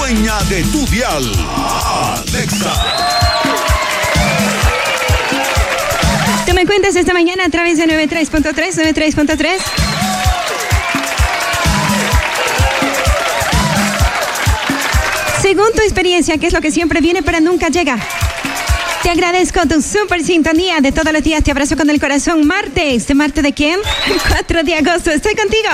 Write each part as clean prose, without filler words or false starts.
dueña de tu dial. Alexa. Tú me cuentas esta mañana a través de 93.3. Según tu experiencia, ¿qué es lo que siempre viene pero nunca llega? Te agradezco tu super sintonía de todos los días. Te abrazo con el corazón. Martes. ¿De Marte de quién? 4 de agosto. Estoy contigo.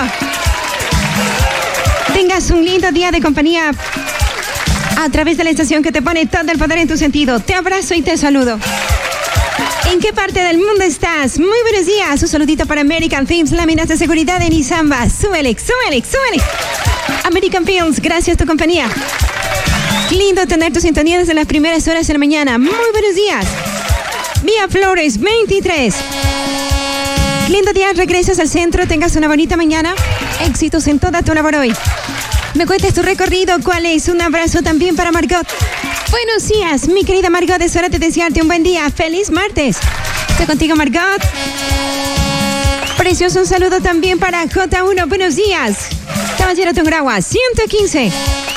Tengas un lindo día de compañía a través de la estación que te pone todo el poder en tu sentido. Te abrazo y te saludo. ¿En qué parte del mundo estás? Muy buenos días. Un saludito para American Films, láminas de seguridad en Izamba. Súbele. American Films, gracias a tu compañía. Lindo tener tu sintonía desde las primeras horas de la mañana. Muy buenos días. Vía Flores 23. Lindo día, regresas al centro. Tengas una bonita mañana. Éxitos en toda tu labor hoy. Me cuentes tu recorrido. ¿Cuál es? Un abrazo también para Margot. Buenos días, mi querida Margot. Es hora de desearte un buen día. Feliz martes. Estoy contigo, Margot. Precioso, un saludo también para J1. Buenos días. Caballero Tungurahua 115.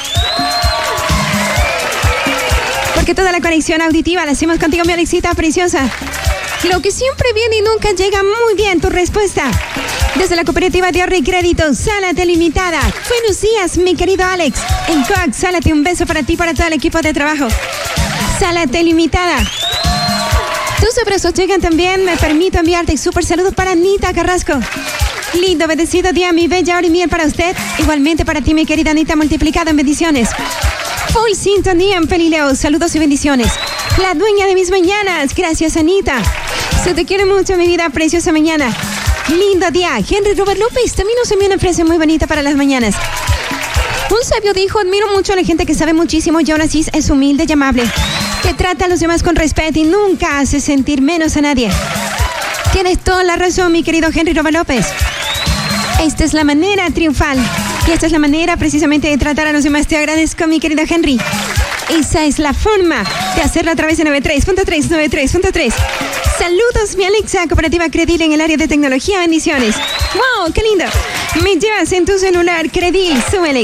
Porque toda la conexión auditiva la hacemos contigo, mi Alexita preciosa. Lo que siempre viene y nunca llega, muy bien tu respuesta. Desde la cooperativa de ahorro y crédito, Sálate Limitada. Buenos días, mi querido Alex. En Coax, Sálate, un beso para ti y para todo el equipo de trabajo. Sálate Limitada. Tus abrazos llegan también. Me permito enviarte súper saludos para Anita Carrasco. Lindo, bendecido día, mi bella hora y miel para usted. Igualmente para ti, mi querida Anita, multiplicado en bendiciones. Full sintonía en Pelileo. Saludos y bendiciones. La dueña de mis mañanas. Gracias, Anita. Se te quiere mucho, mi vida, preciosa mañana. Lindo día. Henry Robert López también nos envió una frase muy bonita para las mañanas. Un sabio dijo: admiro mucho a la gente que sabe muchísimo y aún así es humilde y amable, que trata a los demás con respeto y nunca hace sentir menos a nadie. Tienes toda la razón, mi querido Henry Robert López. Esta es la manera triunfal. Y esta es la manera precisamente de tratar a los demás. Te agradezco, mi querido Henry. Esa es la forma de hacerlo a través de 93.3. Saludos, mi Alexa, cooperativa Credil en el área de tecnología. Bendiciones. ¡Wow! ¡Qué lindo! Me llevas en tu celular, Credil. Súbele.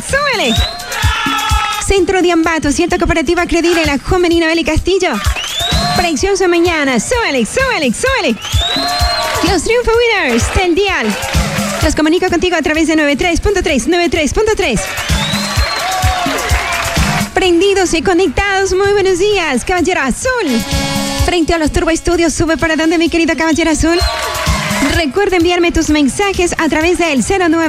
Centro de Ambato, cierta cooperativa Credil en la Juan Benito Beli Castillo. Preciosa mañana. Súbele. Los Triunfo Winners del dial. Los comunico contigo a través de 93.3. Prendidos y conectados, muy buenos días, Caballero Azul. Frente a los Turbo Estudios, sube para donde, mi querido Caballero Azul. Recuerda enviarme tus mensajes a través del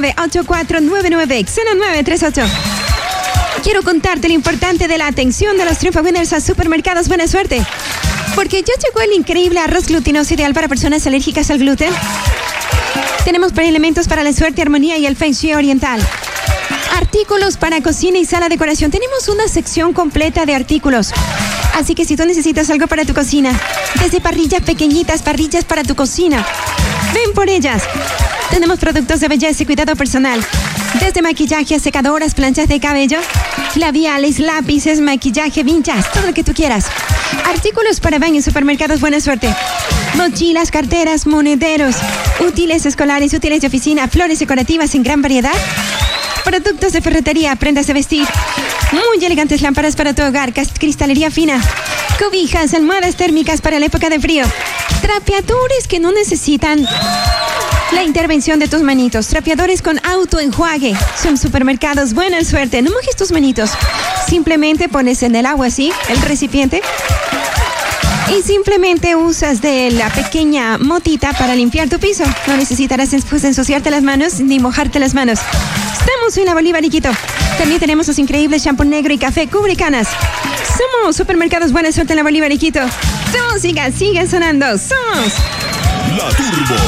093849900938. Quiero contarte lo importante de la atención de los Triunfo Winners a Supermercados Buena Suerte. Porque ya llegó el increíble arroz glutinoso ideal para personas alérgicas al gluten. Tenemos elementos para la suerte, armonía y el feng shui oriental. Artículos para cocina y sala de decoración. Tenemos una sección completa de artículos. Así que si tú necesitas algo para tu cocina, desde parrillas pequeñitas, parrillas para tu cocina, ven por ellas. Tenemos productos de belleza y cuidado personal. Desde maquillaje, secadoras, planchas de cabello, labiales, lápices, maquillaje, vinchas, todo lo que tú quieras. Artículos para baño en Supermercados Buena Suerte. Mochilas, carteras, monederos, útiles escolares, útiles de oficina, flores decorativas en gran variedad. Productos de ferretería, prendas de vestir. Muy elegantes lámparas para tu hogar, cristalería fina. Cobijas, almohadas térmicas para la época de frío. Trapeadores que no necesitan la intervención de tus manitos. Trapeadores con autoenjuague. Son Supermercados Buena Suerte. No mojes tus manitos. Simplemente pones en el agua así, el recipiente. Y simplemente usas de la pequeña motita para limpiar tu piso. No necesitarás después ensuciarte las manos ni mojarte las manos. Estamos en la Bolívar y Quito. También tenemos los increíbles shampoo negro y café cubre canas. Somos Supermercados Buena Suerte en la Bolívar y Quito. Tu música sigue sonando. Somos La Turbo